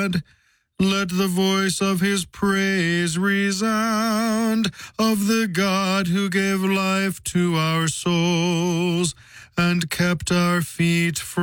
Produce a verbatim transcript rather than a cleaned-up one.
God. Let the voice of his praise resound, of the God who gave life to our souls and kept our feet from